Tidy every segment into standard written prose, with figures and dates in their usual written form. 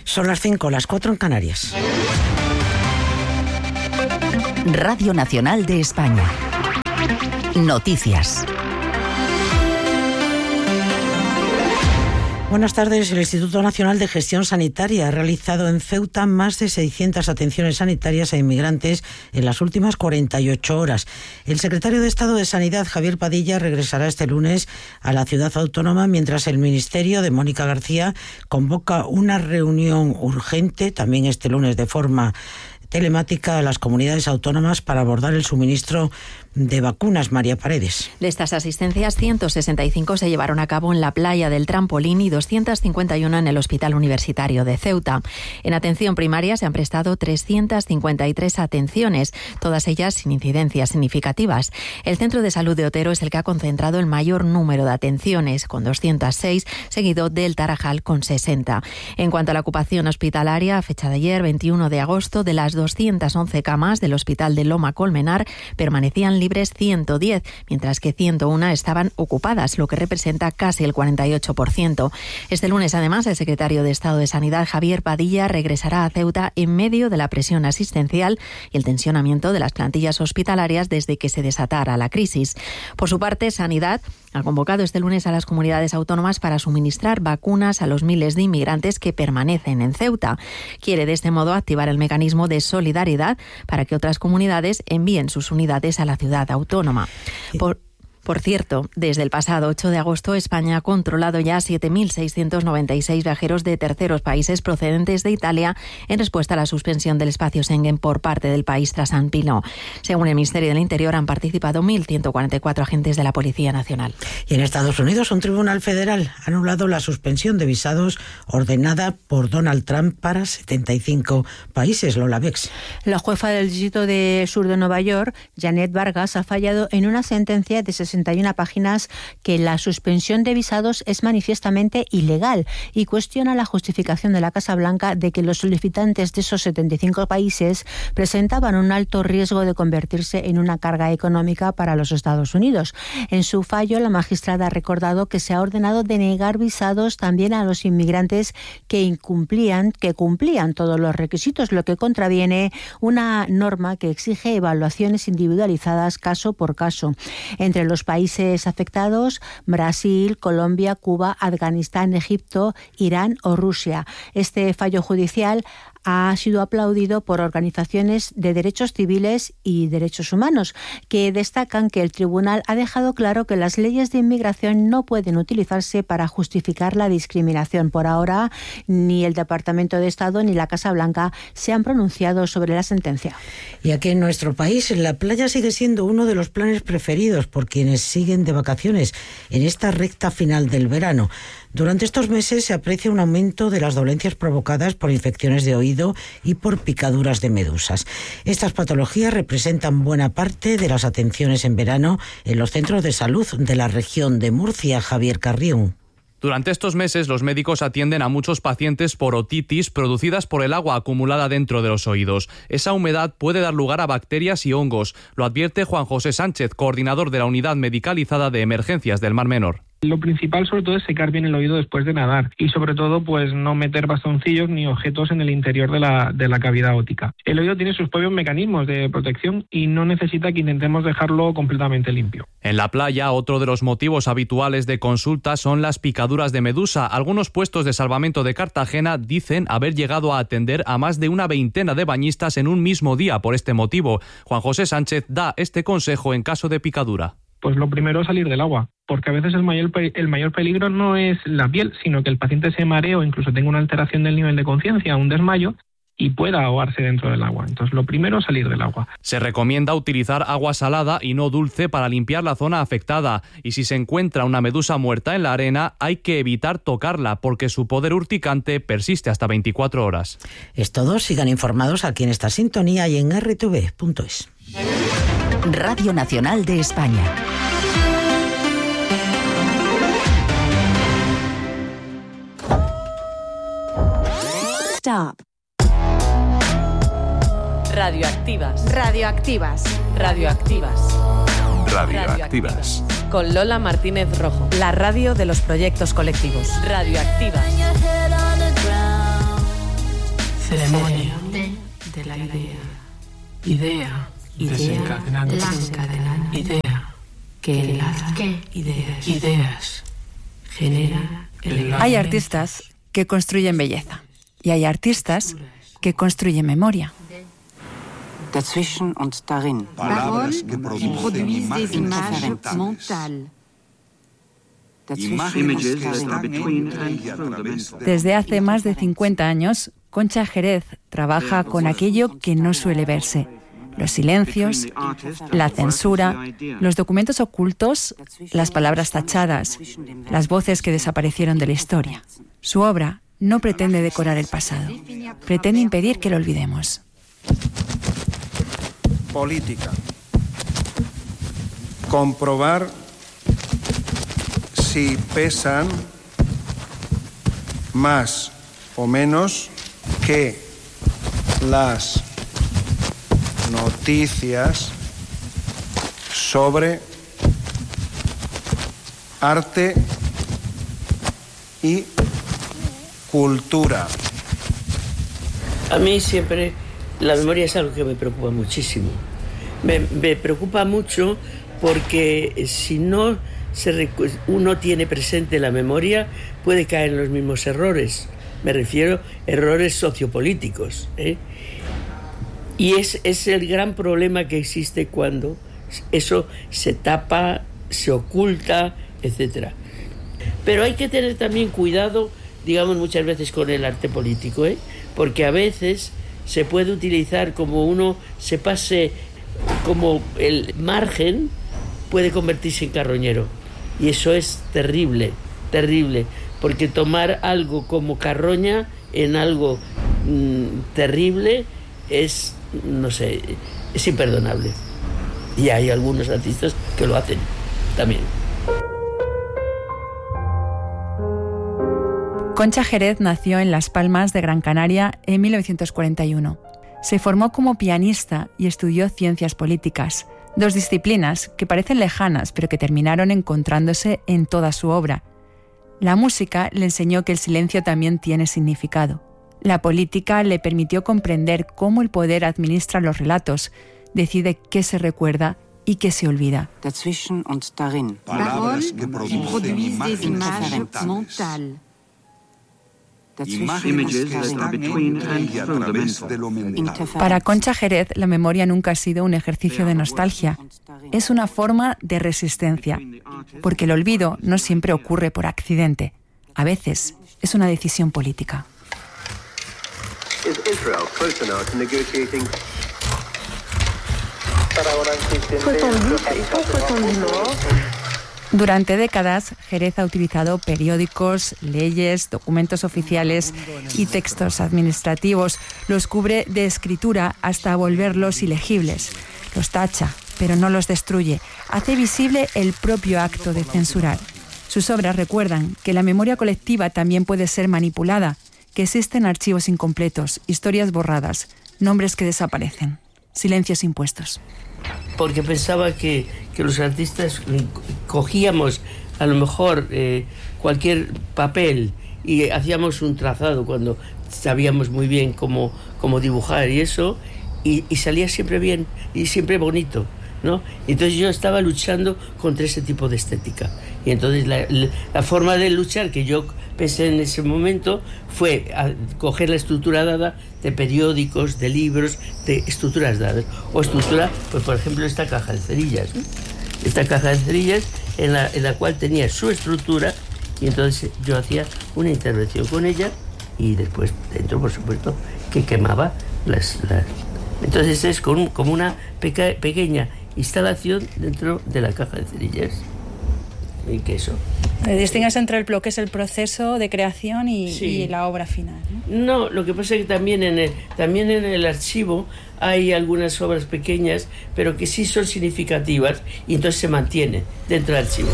Son las 5, las 4 en Canarias. Radio Nacional de España. Noticias. Buenas tardes. El Instituto Nacional de Gestión Sanitaria ha realizado en Ceuta más de 600 atenciones sanitarias a inmigrantes en las últimas 48 horas. El secretario de Estado de Sanidad, Javier Padilla, regresará este lunes a la ciudad autónoma, mientras el Ministerio de Mónica García convoca una reunión urgente, también este lunes de forma telemática, a las comunidades autónomas para abordar el suministro de vacunas. María Paredes. De estas asistencias, 165 se llevaron a cabo en la playa del Trampolín y 251 en el Hospital Universitario de Ceuta. En atención primaria se han prestado 353 atenciones, todas ellas sin incidencias significativas. El Centro de Salud de Otero es el que ha concentrado el mayor número de atenciones, con 206, seguido del Tarajal con 60. En cuanto a la ocupación hospitalaria, a fecha de ayer, 21 de agosto, de las 211 camas del Hospital de Loma Colmenar permanecían libres 110, mientras que 101 estaban ocupadas, lo que representa casi el 48%. Este lunes, además, el secretario de Estado de Sanidad, Javier Padilla, regresará a Ceuta en medio de la presión asistencial y el tensionamiento de las plantillas hospitalarias desde que se desatara la crisis. Por su parte, Sanidad ha convocado este lunes a las comunidades autónomas para suministrar vacunas a los miles de inmigrantes que permanecen en Ceuta. Quiere de este modo activar el mecanismo de solidaridad para que otras comunidades envíen sus unidades a la ciudad autónoma. Por cierto, desde el pasado 8 de agosto, España ha controlado ya 7.696 viajeros de terceros países procedentes de Italia en respuesta a la suspensión del espacio Schengen por parte del país trasalpino. Según el Ministerio del Interior, han participado 1.144 agentes de la Policía Nacional. Y en Estados Unidos, un tribunal federal ha anulado la suspensión de visados ordenada por Donald Trump para 75 países. Lola Bex. La jueza del Distrito de Sur de Nueva York, Janet Vargas, ha fallado en una sentencia de 61 páginas que la suspensión de visados es manifiestamente ilegal y cuestiona la justificación de la Casa Blanca de que los solicitantes de esos 75 países presentaban un alto riesgo de convertirse en una carga económica para los Estados Unidos. En su fallo, la magistrada ha recordado que se ha ordenado denegar visados también a los inmigrantes que cumplían todos los requisitos, lo que contraviene una norma que exige evaluaciones individualizadas caso por caso. Entre los países afectados, Brasil, Colombia, Cuba, Afganistán, Egipto, Irán o Rusia. Este fallo judicial ha sido aplaudido por organizaciones de derechos civiles y derechos humanos, que destacan que el tribunal ha dejado claro que las leyes de inmigración no pueden utilizarse para justificar la discriminación. Por ahora, ni el Departamento de Estado ni la Casa Blanca se han pronunciado sobre la sentencia. Y aquí en nuestro país, la playa sigue siendo uno de los planes preferidos por quienes siguen de vacaciones en esta recta final del verano. Durante estos meses se aprecia un aumento de las dolencias provocadas por infecciones de oído y por picaduras de medusas. Estas patologías representan buena parte de las atenciones en verano en los centros de salud de la región de Murcia. Javier Carrión. Durante estos meses, los médicos atienden a muchos pacientes por otitis producidas por el agua acumulada dentro de los oídos. Esa humedad puede dar lugar a bacterias y hongos. Lo advierte Juan José Sánchez, coordinador de la Unidad Medicalizada de Emergencias del Mar Menor. Lo principal sobre todo es secar bien el oído después de nadar y sobre todo pues no meter bastoncillos ni objetos en el interior de la cavidad óptica. El oído tiene sus propios mecanismos de protección y no necesita que intentemos dejarlo completamente limpio. En la playa, otro de los motivos habituales de consulta son las picaduras de medusa. Algunos puestos de salvamento de Cartagena dicen haber llegado a atender a más de una veintena de bañistas en un mismo día por este motivo. Juan José Sánchez da este consejo en caso de picadura. Pues lo primero es salir del agua, porque a veces el mayor peligro no es la piel, sino que el paciente se maree o incluso tenga una alteración del nivel de conciencia, un desmayo, y pueda ahogarse dentro del agua. Entonces, lo primero es salir del agua. Se recomienda utilizar agua salada y no dulce para limpiar la zona afectada. Y si se encuentra una medusa muerta en la arena, hay que evitar tocarla, porque su poder urticante persiste hasta 24 horas. Es todo. Sigan informados aquí en esta sintonía y en rtv.es. Radio Nacional de España. Stop. Radioactivas. Radioactivas. Radioactivas. Radioactivas. Con Lola Martínez Rojo. La radio de los proyectos colectivos. Radioactivas. Idea. Desencadenante. Idea. Que enlaza. Ideas. Genera. Hay artistas que construyen belleza y hay artistas que construyen memoria. Dazwischen und darin. Palabras que producen imágenes mentales. Desde hace más de 50 años, Concha Jerez trabaja con aquello que no suele verse: los silencios, la censura, los documentos ocultos, las palabras tachadas, las voces que desaparecieron de la historia. Su obra no pretende decorar el pasado, pretende impedir que lo olvidemos. Política. Comprobar si pesan más o menos que las noticias sobre arte y cultura. A mí siempre la memoria es algo que me preocupa muchísimo. Me preocupa mucho porque si no uno tiene presente la memoria, puede caer en los mismos errores. Me refiero a errores sociopolíticos, ¿eh? Y es el gran problema que existe cuando eso se tapa, se oculta, etc. Pero hay que tener también cuidado, digamos, muchas veces con el arte político, ¿eh? Porque a veces se puede utilizar como uno se pase, como el margen puede convertirse en carroñero. Y eso es terrible, terrible, porque tomar algo como carroña en algo terrible es, no sé, es imperdonable. Y hay algunos artistas que lo hacen también. Concha Jerez nació en Las Palmas de Gran Canaria en 1941. Se formó como pianista y estudió ciencias políticas, dos disciplinas que parecen lejanas pero que terminaron encontrándose en toda su obra. La música le enseñó que el silencio también tiene significado. La política le permitió comprender cómo el poder administra los relatos, decide qué se recuerda y qué se olvida. Dazwischen und darin. Palabras que producen imágenes mentales. Imágenes que están entre y a través de lo mental. Para Concha Jerez, la memoria nunca ha sido un ejercicio de nostalgia. Es una forma de resistencia, porque el olvido no siempre ocurre por accidente. A veces es una decisión política. Durante décadas, Jerez ha utilizado periódicos, leyes, documentos oficiales y textos administrativos. Los cubre de escritura hasta volverlos ilegibles. Los tacha, pero no los destruye. Hace visible el propio acto de censurar. Sus obras recuerdan que la memoria colectiva también puede ser manipulada, que existen archivos incompletos, historias borradas, nombres que desaparecen, silencios impuestos. Porque pensaba que los artistas cogíamos a lo mejor cualquier papel y hacíamos un trazado cuando sabíamos muy bien cómo dibujar y eso, y salía siempre bien y siempre bonito, ¿no? Entonces yo estaba luchando contra ese tipo de estética. Y entonces la forma de luchar que yo pensé en ese momento fue coger la estructura dada de periódicos, de libros, de estructuras dadas. O estructura, pues por ejemplo esta caja de cerillas, ¿no? Esta caja de cerillas en la cual tenía su estructura, y entonces yo hacía una intervención con ella y después dentro, por supuesto, que quemaba las... Entonces es como una pequeña instalación dentro de la caja de cerillas. Y que eso. Distingues entre lo que es el proceso de creación y la obra final, ¿no? No, lo que pasa es que también en el archivo hay algunas obras pequeñas, pero que sí son significativas, y entonces se mantiene dentro del archivo.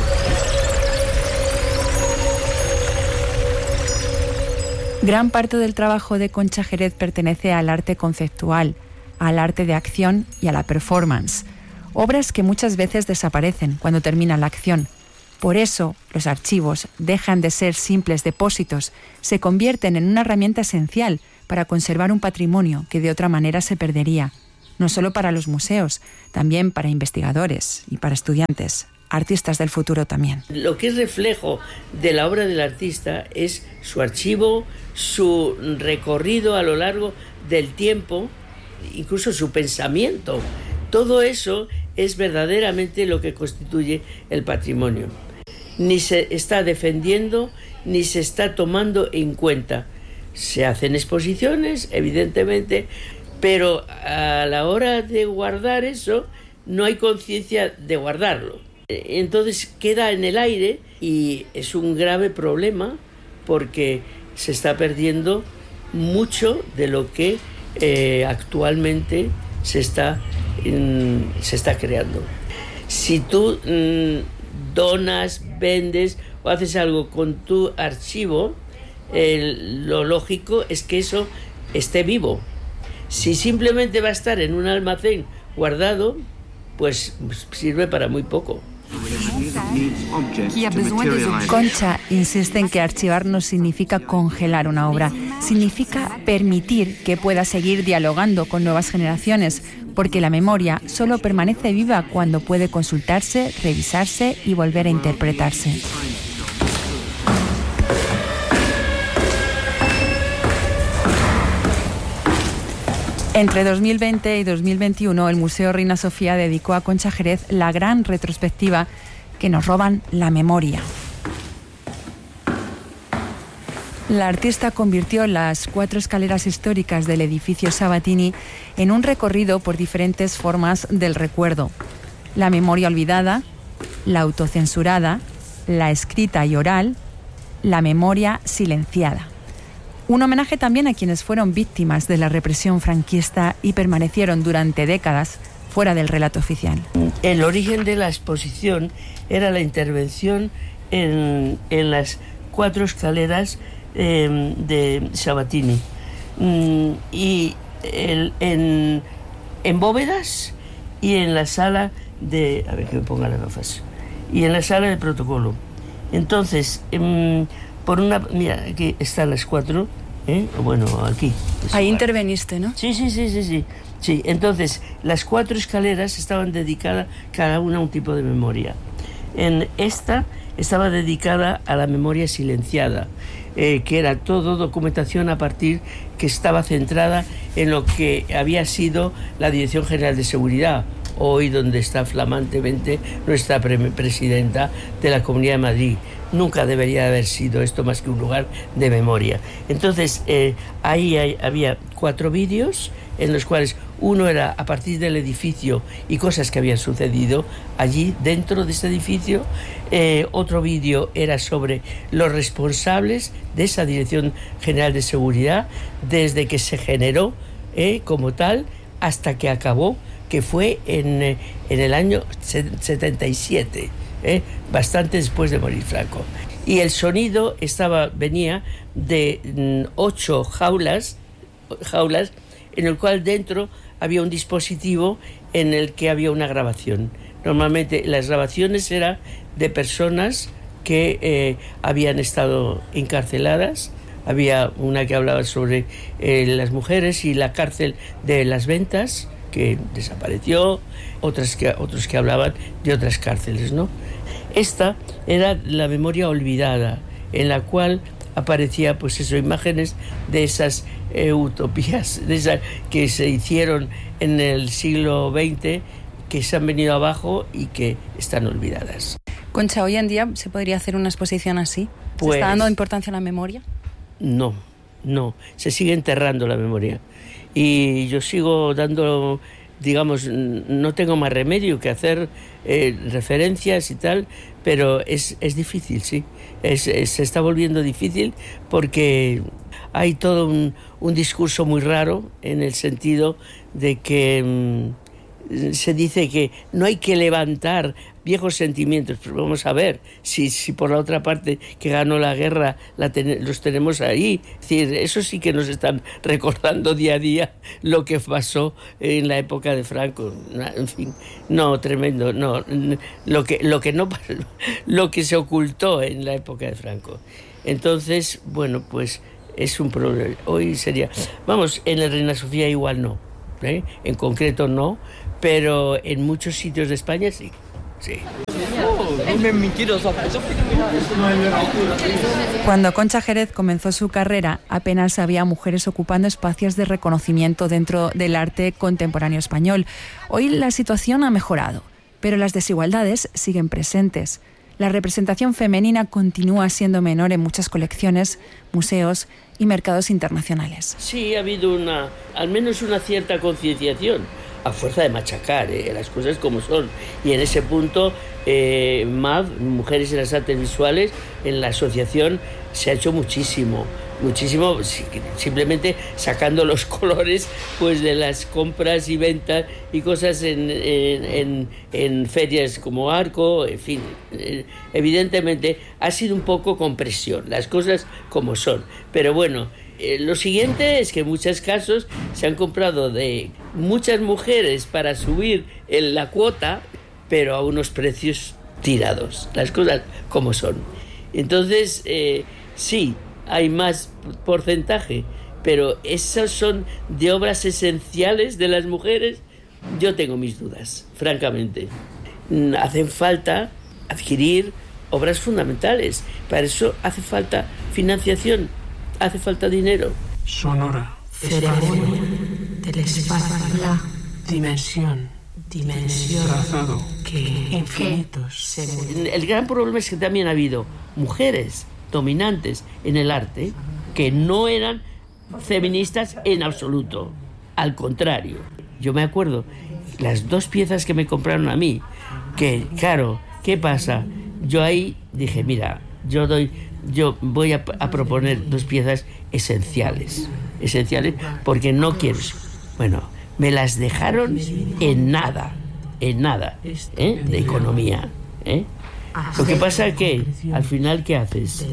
Gran parte del trabajo de Concha Jerez pertenece al arte conceptual, al arte de acción y a la performance. Obras que muchas veces desaparecen cuando termina la acción. Por eso, los archivos dejan de ser simples depósitos, se convierten en una herramienta esencial para conservar un patrimonio que de otra manera se perdería. no solo para los museos, también para investigadores y para estudiantes, artistas del futuro también. Lo que es reflejo de la obra del artista es su archivo, su recorrido a lo largo del tiempo, incluso su pensamiento. Todo eso es verdaderamente lo que constituye el patrimonio. Ni se está defendiendo, ni se está tomando en cuenta. Se hacen exposiciones, evidentemente, pero a la hora de guardar eso, no hay conciencia de guardarlo. Entonces queda en el aire y es un grave problema porque se está perdiendo mucho de lo que actualmente se está creando. Si tú donas, vendes o haces algo con tu archivo, lo lógico es que eso esté vivo. Si simplemente va a estar en un almacén guardado, pues sirve para muy poco. Concha insiste en que archivar no significa congelar una obra, significa permitir que pueda seguir dialogando con nuevas generaciones, porque la memoria solo permanece viva cuando puede consultarse, revisarse y volver a interpretarse. Entre 2020 y 2021, el Museo Reina Sofía dedicó a Concha Jerez la gran retrospectiva Que nos roban la memoria. La artista convirtió las 4 escaleras históricas del edificio Sabatini en un recorrido por diferentes formas del recuerdo. La memoria olvidada, la autocensurada, la escrita y oral, la memoria silenciada. Un homenaje también a quienes fueron víctimas de la represión franquista y permanecieron durante décadas fuera del relato oficial. El origen de la exposición era la intervención en las 4 escaleras de Sabatini y en bóvedas y en la sala de... A ver que me ponga las gafas. Y en la sala de protocolo. Entonces... por una, mira, aquí están las 4, bueno, aquí. Ahí interveniste, ¿no? Sí. Sí, entonces, las 4 escaleras estaban dedicadas cada una a un tipo de memoria. En esta estaba dedicada a la memoria silenciada, que era todo documentación a partir que estaba centrada en lo que había sido la Dirección General de Seguridad, hoy donde está flamantemente nuestra presidenta de la Comunidad de Madrid. Nunca debería haber sido esto más que un lugar de memoria. Entonces, ahí había 4 vídeos en los cuales uno era a partir del edificio y cosas que habían sucedido allí dentro de este edificio. Otro vídeo era sobre los responsables de esa Dirección General de Seguridad desde que se generó como tal hasta que acabó, que fue en el año 77. Bastante después de morir Franco. Y el sonido venía de 8 jaulas en el cual dentro había un dispositivo en el que había una grabación. Normalmente las grabaciones eran de personas que habían estado encarceladas. Había una que hablaba sobre las mujeres y la cárcel de Las Ventas, que desapareció, otros que hablaban de otras cárceles, ¿no? Esta era la memoria olvidada, en la cual aparecía, pues eso, imágenes de esas utopías, de esas que se hicieron en el siglo XX, que se han venido abajo y que están olvidadas. Concha, ¿hoy en día se podría hacer una exposición así? ¿Se está dando importancia a la memoria? No, se sigue enterrando la memoria. Y yo sigo dando, digamos, no tengo más remedio que hacer referencias y tal, pero es difícil, sí. Se está volviendo difícil porque hay todo un discurso muy raro en el sentido de que se dice que no hay que levantar viejos sentimientos, pero vamos a ver si por la otra parte que ganó la guerra los tenemos ahí. Es decir, eso sí que nos están recordando día a día lo que pasó en la época de Franco. En fin, no, tremendo, no, lo que se ocultó en la época de Franco. Entonces, bueno, pues es un problema. Hoy sería, vamos, en el Reina Sofía igual no, En concreto no, pero en muchos sitios de España sí. Cuando Concha Jerez comenzó su carrera, apenas había mujeres ocupando espacios de reconocimiento dentro del arte contemporáneo español. Hoy la situación ha mejorado, pero las desigualdades siguen presentes. La representación femenina continúa siendo menor en muchas colecciones, museos y mercados internacionales. Sí, ha habido al menos una cierta concienciación, a fuerza de machacar las cosas como son. Y en ese punto, MAV, Mujeres en las Artes Visuales, en la asociación se ha hecho muchísimo, simplemente sacando los colores pues de las compras y ventas y cosas en ferias como Arco, en fin. Evidentemente ha sido un poco con presión, las cosas como son. Pero bueno, lo siguiente es que en muchos casos se han comprado de muchas mujeres para subir la cuota, pero a unos precios tirados, las cosas como son. Entonces, sí, hay más porcentaje, pero esas son de obras esenciales de las mujeres. Yo tengo mis dudas, francamente. Hacen falta adquirir obras fundamentales. Para eso hace falta financiación, hace falta dinero. Sonora. Ceremonia del espacio. La dimensión. Trazado. Infinitos. El gran problema es que también ha habido mujeres dominantes en el arte que no eran feministas en absoluto. Al contrario, yo me acuerdo las 2 piezas que me compraron a mí, que claro, ¿qué pasa? Yo ahí dije, mira, yo voy a proponer 2 piezas esenciales, porque no quiero. Bueno, me las dejaron en nada, de economía, Lo que pasa es que, al final, ¿qué haces?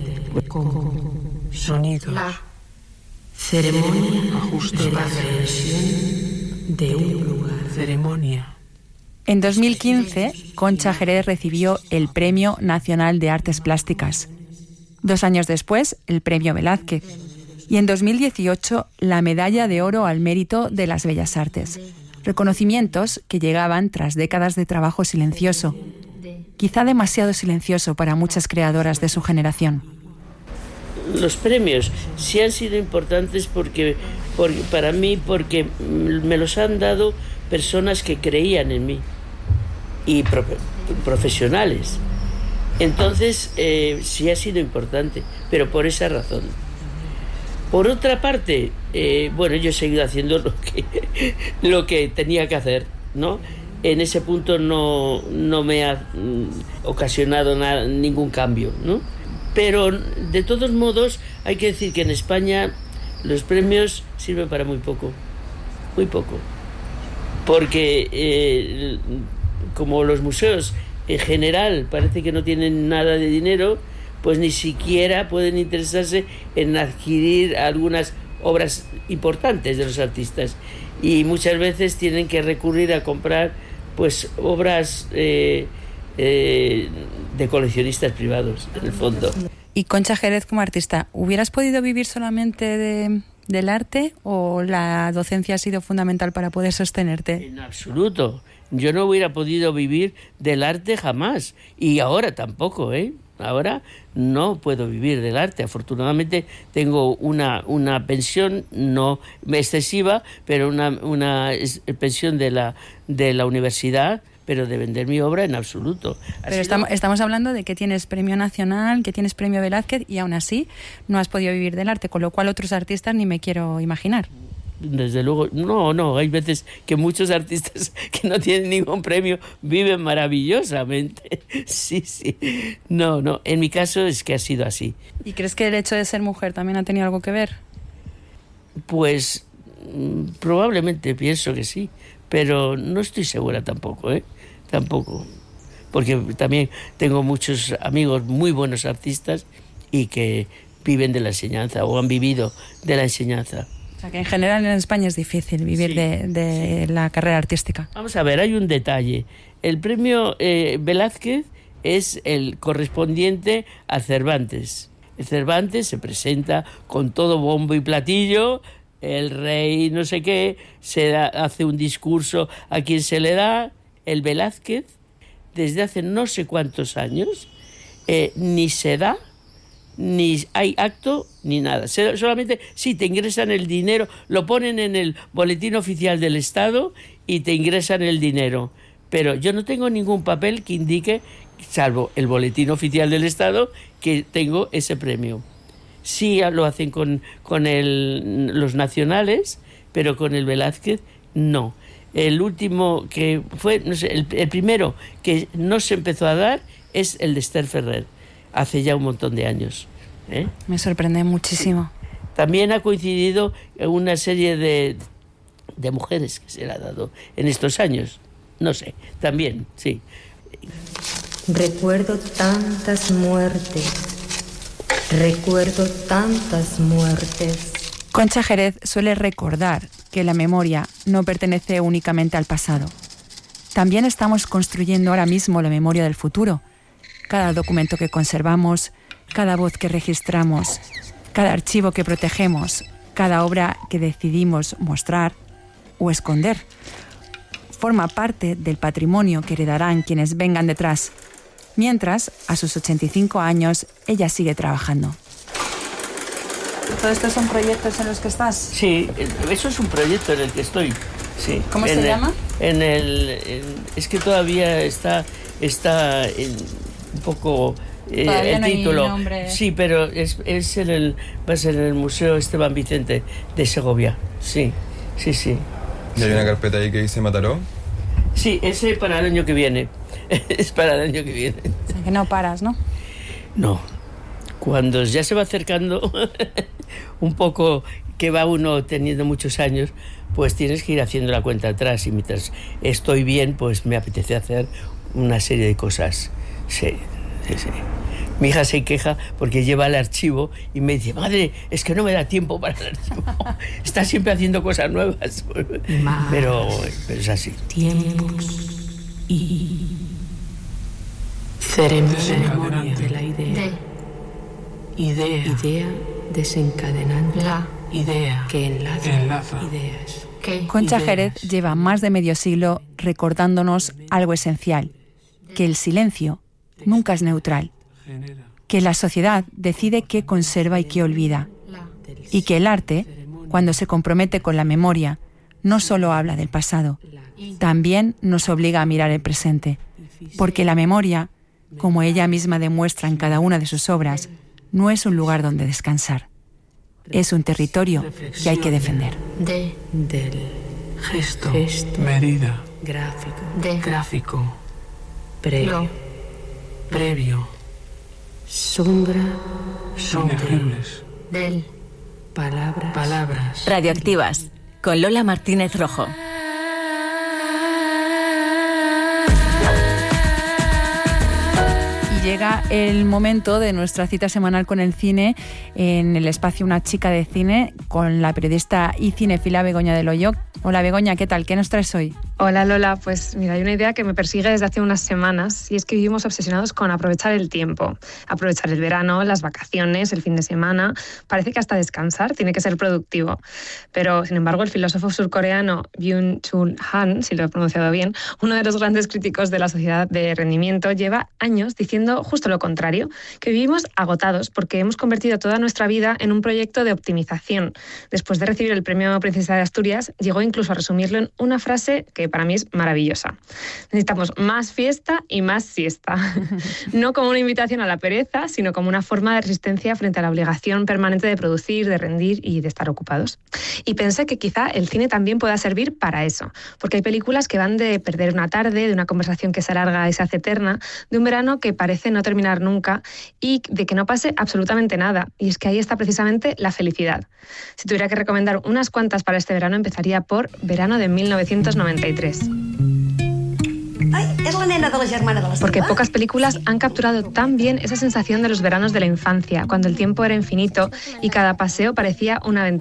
Sonidos. La ceremonia de la creación de un lugar. Ceremonia. En 2015, Concha Jerez recibió el Premio Nacional de Artes Plásticas. 2 años después, el Premio Velázquez. Y en 2018, la Medalla de Oro al Mérito de las Bellas Artes. Reconocimientos que llegaban tras décadas de trabajo silencioso. Quizá demasiado silencioso para muchas creadoras de su generación. Los premios sí han sido importantes para mí, porque me los han dado personas que creían en mí y profesionales. Entonces sí ha sido importante, pero por esa razón. Por otra parte, bueno, yo he seguido haciendo lo que tenía que hacer, ¿no? En ese punto no me ha ocasionado ningún cambio, ¿no? Pero de todos modos hay que decir que en España los premios sirven para muy poco, porque como los museos en general parece que no tienen nada de dinero, pues ni siquiera pueden interesarse en adquirir algunas obras importantes de los artistas, y muchas veces tienen que recurrir a comprar pues obras de coleccionistas privados, en el fondo. Y Concha Jerez, como artista, ¿hubieras podido vivir solamente del arte, o la docencia ha sido fundamental para poder sostenerte? En absoluto. Yo no hubiera podido vivir del arte jamás, y ahora tampoco, Ahora no puedo vivir del arte. Afortunadamente tengo una pensión no excesiva, pero una pensión de la universidad, pero de vender mi obra en absoluto. Pero estamos hablando de que tienes premio nacional, que tienes premio Velázquez, y aún así no has podido vivir del arte, con lo cual otros artistas ni me quiero imaginar. Desde luego, no, hay veces que muchos artistas que no tienen ningún premio viven maravillosamente. Sí, no, en mi caso es que ha sido así. ¿Y crees que el hecho de ser mujer también ha tenido algo que ver? Pues probablemente pienso que sí, pero no estoy segura tampoco, Tampoco, porque también tengo muchos amigos muy buenos artistas y que viven de la enseñanza o han vivido de la enseñanza. O sea, que en general en España es difícil vivir de la carrera artística. Vamos a ver, hay un detalle. El premio Velázquez es el correspondiente al Cervantes. El Cervantes se presenta con todo bombo y platillo el rey no sé qué, hace un discurso a quien se le da. El Velázquez, desde hace no sé cuántos años, ni se da, ni hay acto, ni nada. Solamente si te ingresan el dinero, lo ponen en el boletín oficial del Estado y te ingresan el dinero. Pero yo no tengo ningún papel que indique, salvo el boletín oficial del Estado, que tengo ese premio. Sí lo hacen con los nacionales, pero con el Velázquez no. El último que fue, no sé, el primero que no se empezó a dar es el de Esther Ferrer, hace ya un montón de años. Me sorprende muchísimo. Sí. También ha coincidido una serie de mujeres que se le ha dado en estos años. No sé, también, sí. Recuerdo tantas muertes. Recuerdo tantas muertes. Concha Jerez suele recordar que la memoria no pertenece únicamente al pasado. También estamos construyendo ahora mismo la memoria del futuro. Cada documento que conservamos, cada voz que registramos, cada archivo que protegemos, cada obra que decidimos mostrar o esconder, forma parte del patrimonio que heredarán quienes vengan detrás. Mientras, a sus 85 años, ella sigue trabajando. ¿Todos estos son proyectos en los que estás? Sí, eso es un proyecto en el que estoy. Sí. ¿Cómo se llama? Es que todavía está un poco todavía el no título. Hay nombre. Sí, pero va a ser en el Museo Esteban Vicente de Segovia. Sí. ¿Y hay una carpeta ahí que dice Mataró? Sí, ese para el año que viene. Es para el año que viene. O sea, que no paras, ¿no? No. Cuando ya se va acercando un poco, que va uno teniendo muchos años, pues tienes que ir haciendo la cuenta atrás. Y mientras estoy bien, pues me apetece hacer una serie de cosas. Sí. Mi hija se queja porque lleva el archivo y me dice: madre, es que no me da tiempo para el archivo. Está siempre haciendo cosas nuevas. Pero es así. Tiempos y ceremonia de la idea. Idea desencadenante. La idea que enlaza ideas. Concha Jerez lleva más de medio siglo recordándonos algo esencial: que el silencio nunca es neutral, que la sociedad decide qué conserva y qué olvida, y que el arte, cuando se compromete con la memoria, no solo habla del pasado, también nos obliga a mirar el presente, porque la memoria, como ella misma demuestra en cada una de sus obras, no es un lugar donde descansar, es un territorio que hay que defender. Del gesto. Medida. Gráfico. Previo. Sombra. Intangibles. Del. Palabras. Radioactivas, con Lola Martínez Rojo. Llega el momento de nuestra cita semanal con el cine en el espacio Una chica de cine con la periodista y cinefila Begoña del Hoyo. Hola Begoña, ¿qué tal? ¿Qué nos traes hoy? Hola Lola, pues mira, hay una idea que me persigue desde hace unas semanas y es que vivimos obsesionados con aprovechar el tiempo, aprovechar el verano, las vacaciones, el fin de semana. Parece que hasta descansar tiene que ser productivo. Pero, sin embargo, el filósofo surcoreano Byung-Chul Han, si lo he pronunciado bien, uno de los grandes críticos de la sociedad de rendimiento, lleva años diciendo justo lo contrario, que vivimos agotados porque hemos convertido toda nuestra vida en un proyecto de optimización. Después de recibir el premio Princesa de Asturias, llegó incluso a resumirlo en una frase que para mí es maravillosa. Necesitamos más fiesta y más siesta. No como una invitación a la pereza, sino como una forma de resistencia frente a la obligación permanente de producir, de rendir y de estar ocupados. Y pensé que quizá el cine también pueda servir para eso, porque hay películas que van de perder una tarde, de una conversación que se alarga y se hace eterna, de un verano que parece no terminar nunca y de que no pase absolutamente nada. Y es que ahí está precisamente la felicidad. Si tuviera que recomendar unas cuantas para este verano, empezaría por Verano de 1993. Ai, és la nena de la germana de la Salva. Porque pocas películas han capturado tan bien esa sensación de los veranos de la infancia, cuando el tiempo era infinito y cada paseo parecía una aventura.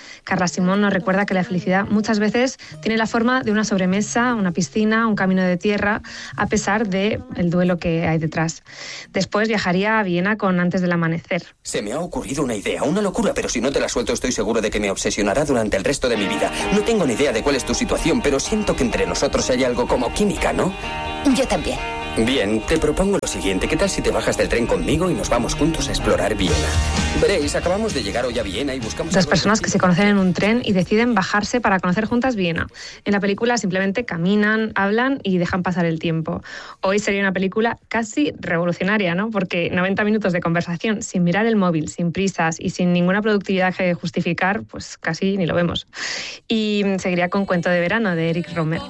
Carla Simón nos recuerda que la felicidad muchas veces tiene la forma de una sobremesa, una piscina, un camino de tierra, a pesar del duelo que hay detrás. Después viajaría a Viena con Antes del amanecer. Se me ha ocurrido una idea, una locura, pero si no te la suelto estoy seguro de que me obsesionará durante el resto de mi vida. No tengo ni idea de cuál es tu situación, pero siento que entre nosotros hay algo como química, ¿no? Yo también. Bien, te propongo lo siguiente. ¿Qué tal si te bajas del tren conmigo y nos vamos juntos a explorar Viena? Veréis, acabamos de llegar hoy a Viena y buscamos... Dos personas que se conocen en un tren y deciden bajarse para conocer juntas Viena. En la película simplemente caminan, hablan y dejan pasar el tiempo. Hoy sería una película casi revolucionaria, ¿no? Porque 90 minutos de conversación sin mirar el móvil, sin prisas y sin ninguna productividad que justificar, pues casi ni lo vemos. Y seguiría con Cuento de verano, de Eric Romer.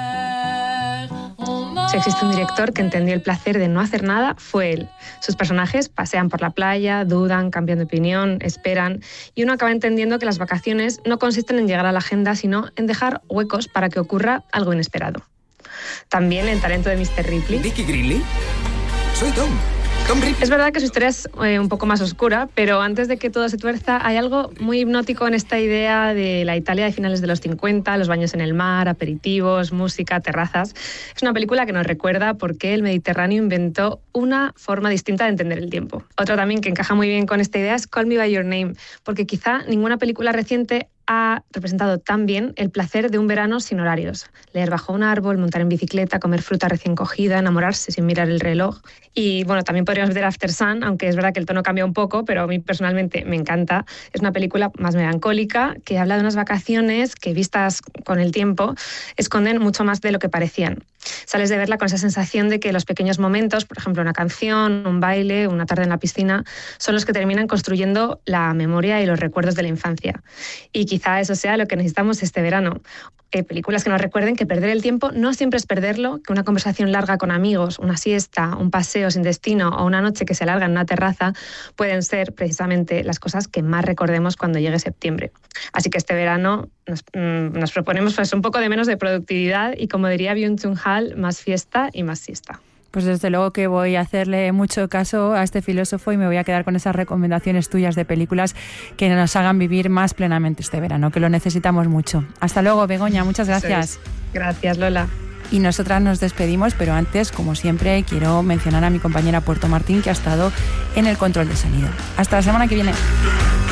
Si existe un director que entendió el placer de no hacer nada, fue él. Sus personajes pasean por la playa, dudan, cambian de opinión, esperan, y uno acaba entendiendo que las vacaciones no consisten en llegar a la agenda, sino en dejar huecos para que ocurra algo inesperado. También el talento de Mr. Ripley. ¿Dickie Greenlee? Soy Tom. Es verdad que su historia es un poco más oscura, pero antes de que todo se tuerza, hay algo muy hipnótico en esta idea de la Italia de finales de los 50, los baños en el mar, aperitivos, música, terrazas. Es una película que nos recuerda por qué el Mediterráneo inventó una forma distinta de entender el tiempo. Otro también que encaja muy bien con esta idea es Call Me By Your Name, porque quizá ninguna película reciente ha representado tan bien el placer de un verano sin horarios. Leer bajo un árbol, montar en bicicleta, comer fruta recién cogida, enamorarse sin mirar el reloj. Y bueno, también podríamos ver After Sun, aunque es verdad que el tono cambia un poco, pero a mí personalmente me encanta. Es una película más melancólica que habla de unas vacaciones que, vistas con el tiempo, esconden mucho más de lo que parecían. Sales de verla con esa sensación de que los pequeños momentos, por ejemplo una canción, un baile, una tarde en la piscina, son los que terminan construyendo la memoria y los recuerdos de la infancia. Y quizá eso sea lo que necesitamos este verano. Películas que nos recuerden que perder el tiempo no siempre es perderlo, que una conversación larga con amigos, una siesta, un paseo sin destino o una noche que se alarga en una terraza pueden ser precisamente las cosas que más recordemos cuando llegue septiembre. Así que este verano nos proponemos pues, un poco de menos de productividad y, como diría Byung-Chul Han, más fiesta y más siesta. Pues desde luego que voy a hacerle mucho caso a este filósofo y me voy a quedar con esas recomendaciones tuyas de películas que nos hagan vivir más plenamente este verano, que lo necesitamos mucho. Hasta luego, Begoña, muchas gracias. Gracias, Lola. Y nosotras nos despedimos, pero antes, como siempre, quiero mencionar a mi compañera Puerto Martín, que ha estado en el control de sonido. Hasta la semana que viene.